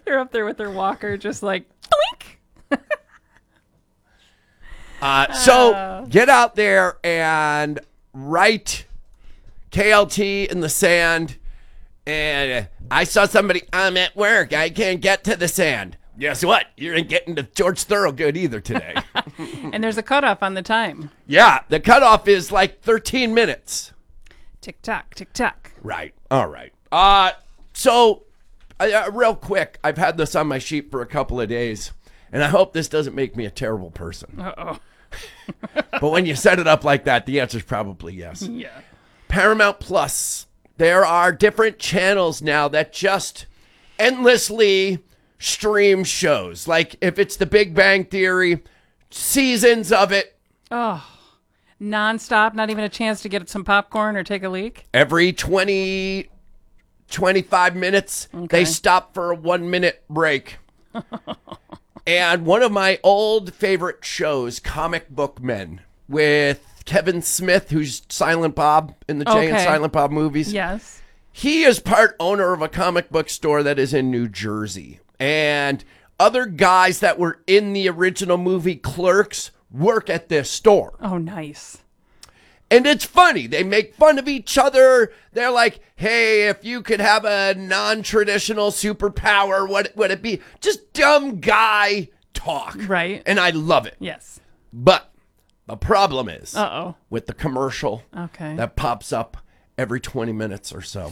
They're up there with their walker, just like, doink. So get out there and write KLT in the sand. And I saw somebody, I'm at work, I can't get to the sand. Guess what? You ain't getting to George Thorogood either today. And there's a cutoff on the time. Yeah, the cutoff is like 13 minutes. Tick tock, tick tock. Right. All right. So real quick, I've had this on my sheet for a couple of days, and I hope this doesn't make me a terrible person. Uh-oh. But when you set it up like that, the answer is probably yes. Yeah. Paramount Plus. There are different channels now that just endlessly stream shows. Like if it's The Big Bang Theory, seasons of it. Oh, nonstop, not even a chance to get some popcorn or take a leak? Every 20, 25 minutes, They stop for a 1 minute break. And one of my old favorite shows, Comic Book Men, with Kevin Smith, who's Silent Bob in the Jay and Silent Bob movies. Yes. He is part owner of a comic book store that is in New Jersey. And other guys that were in the original movie Clerks work at this store. Oh, nice. And it's funny. They make fun of each other. They're like, hey, if you could have a non-traditional superpower, what would it be? Just dumb guy talk. Right. And I love it. Yes. But the problem is with the commercial Okay. that pops up every 20 minutes or so.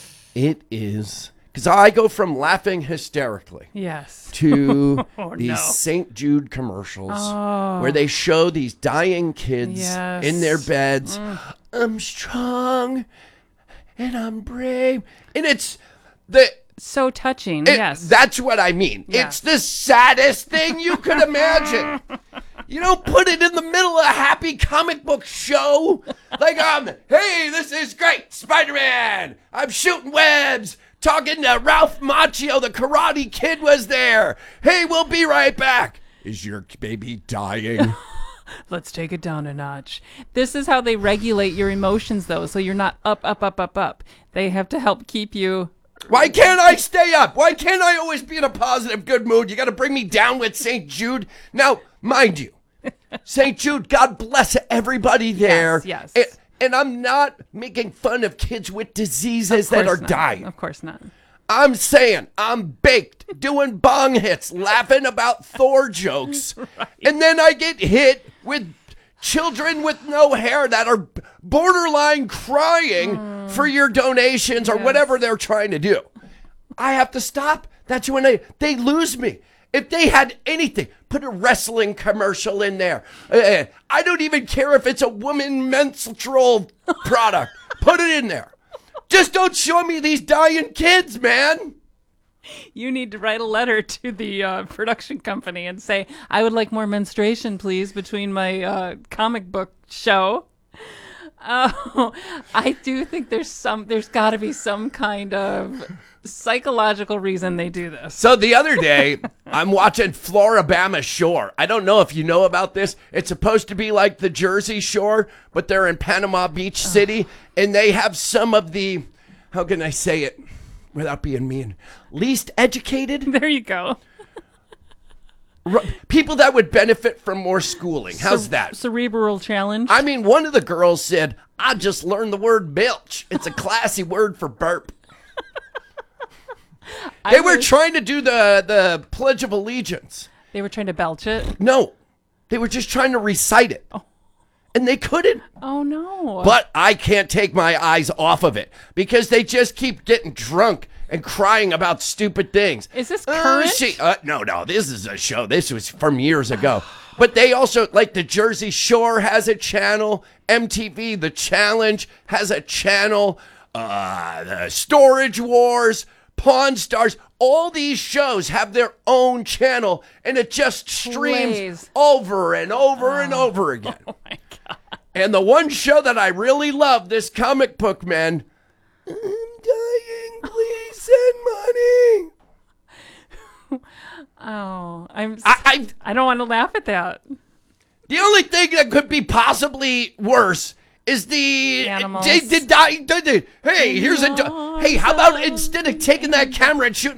It is... Because I go from laughing hysterically Yes. to Oh, these no. St. Jude commercials where they show these dying kids Yes. in their beds. I'm strong and I'm brave. And it's the... So touching, yes. That's what I mean. Yeah. It's the saddest thing you could imagine. You don't put it in the middle of a happy comic book show. Like, hey, this is great. Spider-Man. I'm shooting webs. Talking to Ralph Macchio, the Karate Kid was there. Hey, we'll be right back. Is your baby dying? Let's take it down a notch. This is how they regulate your emotions, though, so you're not up. They have to help keep you... Why can't I stay up? Why can't I always be in a positive, good mood? You got to bring me down with St. Jude. Now, mind you, St. Jude, God bless everybody there. Yes. And I'm not making fun of kids with diseases that are dying. Of course not. I'm saying I'm baked, doing bong hits, laughing about Thor jokes. Right. And then I get hit with children with no hair that are borderline crying for your donations or whatever they're trying to do. I have to stop. That's when they lose me. If they had anything, put a wrestling commercial in there. I don't even care if it's a woman menstrual product. Put it in there. Just don't show me these dying kids, man. You need to write a letter to the production company and say, I would like more menstruation, please, between my comic book show. Oh, I do think there's got to be some kind of psychological reason they do this. So the other day, I'm watching Floribama Shore. I don't know if you know about this. It's supposed to be like the Jersey Shore, but they're in Panama Beach City, and they have some of the, how can I say it without being mean, least educated? There you go. People that would benefit from more schooling. How's that? Cerebral challenge. I mean, one of the girls said, I just learned the word bilch. It's a classy word for burp. They were trying to do the Pledge of Allegiance. They were trying to belch it? No. They were just trying to recite it. Oh. And they couldn't. Oh, no. But I can't take my eyes off of it because they just keep getting drunk and crying about stupid things. Is this current? No, this is a show. This was from years ago. But they also, like the Jersey Shore has a channel. MTV, The Challenge has a channel. The Storage Wars, Pawn Stars. All these shows have their own channel, and it just streams over and over and over again. Oh, my God. And the one show that I really love, this Comic Book Man, I'm dying, please send money. Oh, I don't want to laugh at that. The only thing that could be possibly worse is the animals. Hey, here's hey, how about instead of taking that camera and shooting